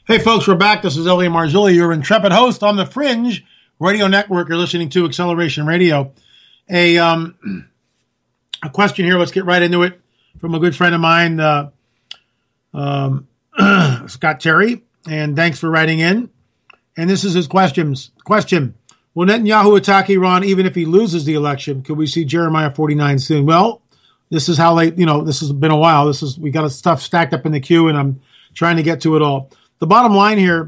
Hey, folks, we're back. This is Elliot Marzulli, your intrepid host on the Fringe Radio Network. You're listening to Acceleration Radio. A question here. Let's get right into it from a good friend of mine, Scott Terry. And thanks for writing in. And this is his question. Will Netanyahu attack Iran even if he loses the election? Could we see Jeremiah 49 soon? Well, this is how late, this has been a while. We got stuff stacked up in the queue, and I'm trying to get to it all. The bottom line here,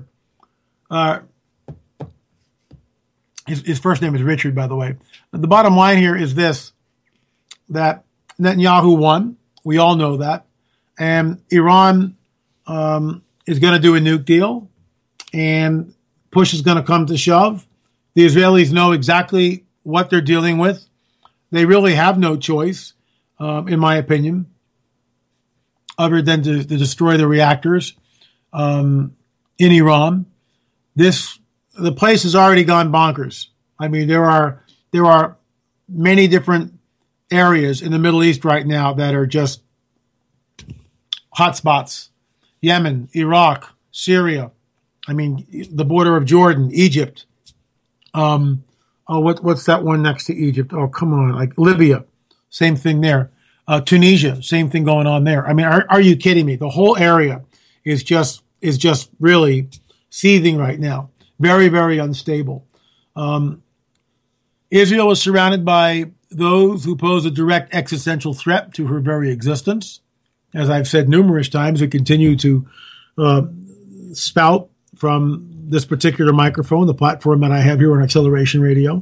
his first name is Richard, by the way. The bottom line here is this, that Netanyahu won. We all know that. And Iran is going to do a nuke deal, and push is going to come to shove. The Israelis know exactly what they're dealing with. They really have no choice, in my opinion, other than to destroy the reactors in Iran. The place has already gone bonkers. I mean, there are many different areas in the Middle East right now that are just hotspots. Yemen, Iraq, Syria. I mean, the border of Jordan, Egypt. What's that one next to Egypt? Oh, come on, like Libya, same thing there. Tunisia, same thing going on there. I mean, are you kidding me? The whole area is just really seething right now. Very, very unstable. Israel is surrounded by those who pose a direct existential threat to her very existence. As I've said numerous times, we continue to spout from this particular microphone, the platform that I have here on Acceleration Radio.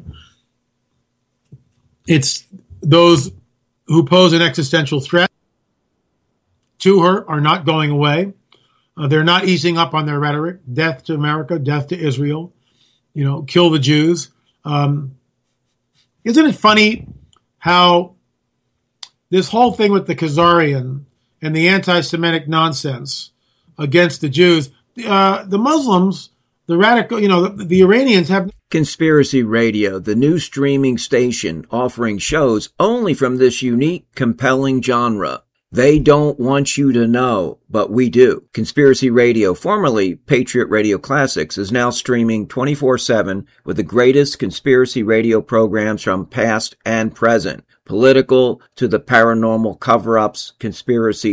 It's those who pose an existential threat to her are not going away. They're not easing up on their rhetoric. Death to America, death to Israel, kill the Jews. Isn't it funny how this whole thing with the Khazarian and the anti-Semitic nonsense against the Jews, the Muslims, the radical, the Iranians have... Conspiracy Radio, the new streaming station offering shows only from this unique, compelling genre. They don't want you to know, but we do. Conspiracy Radio, formerly Patriot Radio Classics, is now streaming 24/7 with the greatest conspiracy radio programs from past and present. Political to the paranormal cover-ups, conspiracy